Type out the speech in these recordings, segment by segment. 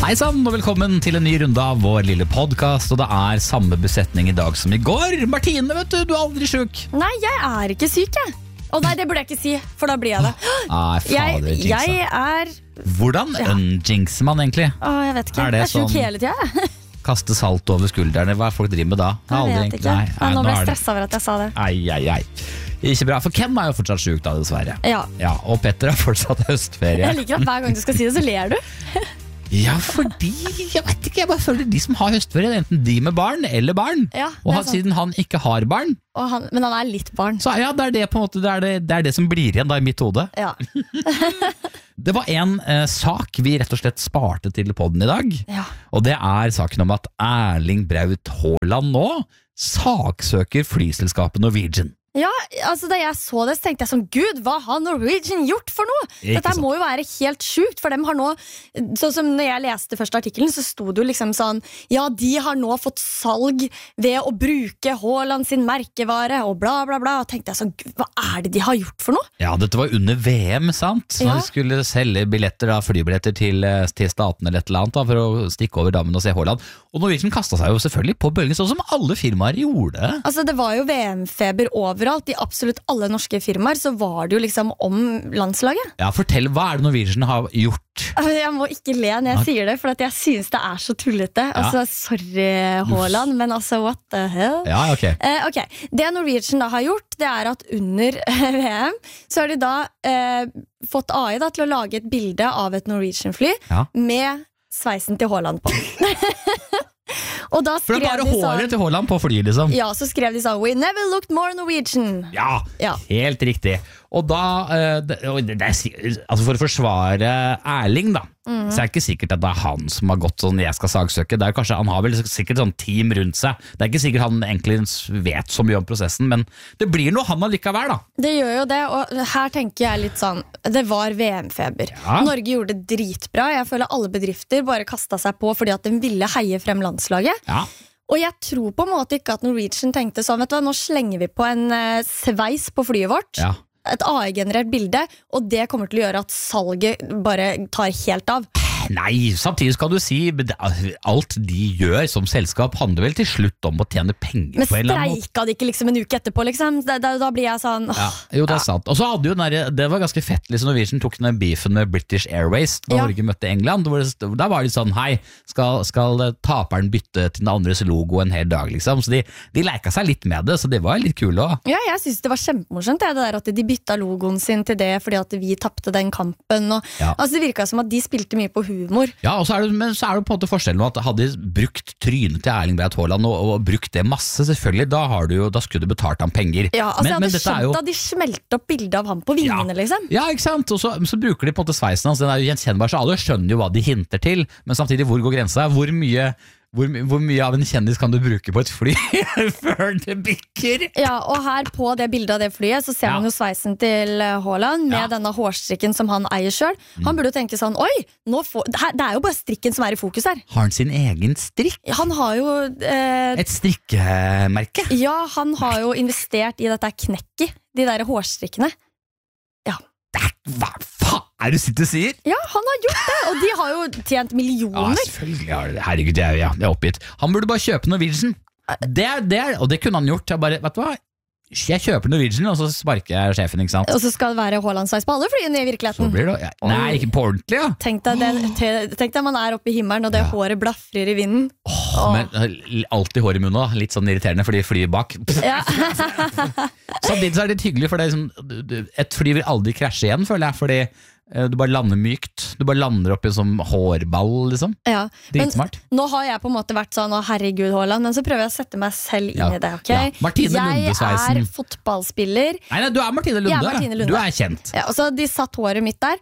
Hei sann, og velkommen til en ny runde av vår lille podcast. Og det samme besetning I dag som I går. Martine, vet du er aldri syk. Nei, jeg ikke syk, jeg. Nei, det burde jeg ikke si, for da blir jeg det. Fader, jeg Hvordan jinxer man egentlig? Jeg vet ikke, jeg syk hele tiden. Kaste salt over skuldrene, hva folk driver med da? Jeg vet ikke, nå ble jeg stresset over at jeg sa det. Ai. Ikke bra, for Ken jo fortsatt syk da, dessverre. Ja, og Petter har fortsatt høstferie. Jeg liker at hver gang du skal si det, så ler du. Ja, fordi, jeg vet ikke, jeg bare føler de som har høstferie, enten de med barn eller barn. Ja, og siden han ikke har barn. Men han litt barn. Så ja, det det på en måte, det det som blir igjen da I mitt hode. Ja. Det var en sak vi rett og slett sparte til podden I dag. Ja. Og det saken om at Erling Braut Haaland nå saksøker flyselskapet Norwegian. Ja, altså da jeg så det, så tenkte jeg sånn, Gud, hva har Norwegian gjort for noe? Dette må jo være helt sjukt, for dem har nå, sånn som når jeg leste første artikkelen, så sto det jo liksom sånn, ja, de har nå fått salg ved å bruke Haaland sin merkevare, og bla bla bla, og tenkte jeg sånn, Gud, hva det de har gjort for noe? Ja, dette var under VM, sant? Så de skulle selge billetter, flybilletter til staten eller et eller annet, for å stikke over dammen og se Haaland. Og Norwegian kastet seg jo selvfølgelig på bølgen, sånn som alle firmaer gjorde. Altså, det var jo VM-feber overalt, I absolutt alle norske firmaer, så var det jo liksom om landslaget. Ja, fortell, hva det Norwegian har gjort? Jeg må ikke le når jeg sier det, for at jeg synes det så tullete. Altså, sorry Haaland, men altså, what the hell? Ja, ok. Det Norwegian da har gjort, det at under VM, så har de da fått AI da, til å lage et bilde av et Norwegian-fly med sveisen til Haaland på. Og da for det bare håret til Haaland på flyet, liksom. Ja, så skrev de sånn, we never looked more Norwegian. Ja. Helt riktig. Og da, altså for å forsvare Erling da, så det ikke sikkert at det han som har gått sånn, jeg skal sagsøke. Det kanskje, han har vel sikkert sånn team rundt seg. Det ikke sikkert han egentlig vet så mye om prosessen, men det blir noe han allikevel da. Det gjør jo det, og her tenker jeg litt sånn, det var VM-feber. Ja. Norge gjorde det dritbra. Jeg føler alle bedrifter bare kastet seg på fordi at de ville heie frem landslaget. Ja. Og jeg tror på en måte ikke at Norwegian tenkte sånn, vet du hva, nå slenger vi på en sveis på flyet vårt. Ja. Et AI-generert bilde, og det kommer til å gjøre at salget bare tar helt av. Nei, samtidig skal du si alt de gjør som selskap handler vel til slutt om å tjene penger. Men streika de ikke liksom en uke etterpå, liksom? Da blir jeg sånn Jo, det sant. Og så hadde jo det var ganske fett liksom, Norwegian tok den beefen med British Airways da Norge møtte England. Da var det sånn, hei, skal taperen bytte til den andres logo en hel dag, liksom? Så de leika seg litt med det, så det var litt kul også. Ja, jeg synes det var kjempemorsomt det der at de bytta logoen sin til det fordi at vi tappte den kampen. Og, altså, det virket som at de spilte mye på humor. Ja, og men så det på en måte forskjellen at hadde de brukt trynet til Erling Braut Haaland og brukt det masse, selvfølgelig, da skulle du betalt ham penger. Ja, altså jeg hadde skjønt at de smelte opp bildet av ham på vingene, liksom. Ja, ikke sant? Og så bruker de på en måte sveisen hans, den jo gjenkjennbar, så alle skjønner jo hva de hinter til, men samtidig, hvor går grensa? Hvor mye av en kjendis kan du bruke på et fly før det bikker? Ja, og her på det bildet av det flyet så ser man jo sveisen til Haaland med denne hårstrikken som han eier selv. Han burde jo tenke sånn, oi, det jo bare strikken som i fokus her. Har han sin egen strikk? Han har jo et strikkemerke? Ja, han har jo investert i dette knekket, de der hårstrikkene. Ja. Hva faen du sitter og sier? Ja, han har gjort det, og de har jo tjent millioner. Ja, selvfølgelig har det. Herregud, jeg oppgitt. Han burde bare kjøpe Norwegian. Og det kunne han gjort. Vet du hva? Jeg kjøper Norwegian, og så sparker jeg sjefen, ikke sant? Og så skal det være Haaland-sveis på alle flyene i virkeligheten. Så blir det, nei, ikke på ordentlig, ja. Tenk deg man oppe i himmelen, og det håret blafrer i vinden. Men alltid hår i munnen, litt sånn irriterende, fordi flyet bak. Ja. Samtidig så det litt hyggelig, for et fly vil aldri krasje igjen, føler jeg, fordi du bare lander mykt. Du bare lander opp i en sånn hårball, liksom. Ja, dritsmart. Nå har jeg på en måte vært sånn, herregud Haaland, men så prøver jeg å sette meg selv inn i det, ok? Ja. Martine Lunde-sveisen. Jeg fotballspiller. Nei, du Martine Lunde. Jeg Martine Lunde. Du kjent. Ja, og så de satt håret mitt der.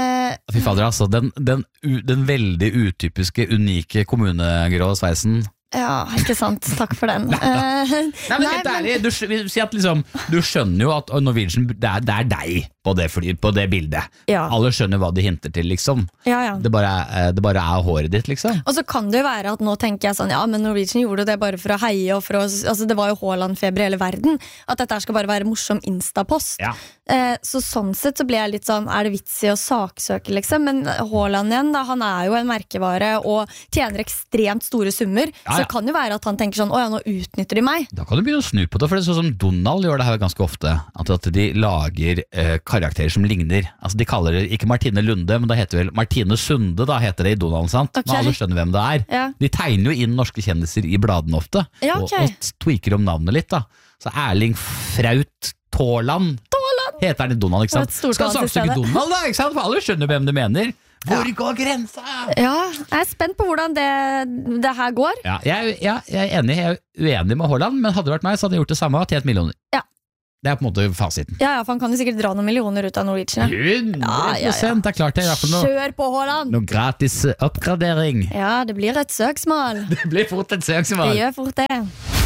Fy fader, altså, den veldig utypiske, unike kommunegrå sveisen. Ja, ikke sant. Takk for den. Nei, men helt ærlig, si at liksom, du skjønner jo at Norwegian, det er deg på det bildet. Ja. Alle skjønner hva de hinter til, liksom. Ja. Det bare er håret ditt, liksom. Og så kan det jo være at nå tenker jeg sånn, ja, men Norwegian gjorde det bare for å heie, og altså det var jo Haaland-feber i hele verden, at dette skal bare være morsom instapost. Ja. Så sånn sett så ble jeg litt sånn, er det vits i å saksøke, liksom? Men Haaland igjen, da, han er jo en merkevare og tjener ekstremt store summer, så det kan jo være at han tenker sånn, åja, nå utnytter de meg. Da kan du begynne å snu på det, for det er sånn som Donald gjør det her ganske ofte, at de lager karakterer som ligner. Altså de kaller det ikke Martine Lunde, men det heter vel Martine Sunde, da heter det i Donald, sant? Okay. Men alle skjønner hvem det er. Ja. De tegner jo inn norske kjendiser i bladene ofte, Ja, okay. og tweaker om navnet litt, da. Så Erling Fraut Taaland heter han i Donald, ikke sant? Skal saksøke Donald, da, ikke sant? For alle skjønner hvem du mener. Hvor går grensa? Ja, jeg er spent på hvordan det her går. Ja, jeg er enig, jeg er uenig med Haaland, men hadde det vært meg, så hadde jeg gjort det samme, tjent millioner. Ja. Det er på en måte fasiten. Ja, for han kan jo sikkert dra noen millioner ut av Norwegian. 100%, det er klart det er i hvert fall Kjør på, Haaland! noe gratis oppgradering. Ja, det blir et søksmål. Det blir fort et søksmål. Det gjør fort det.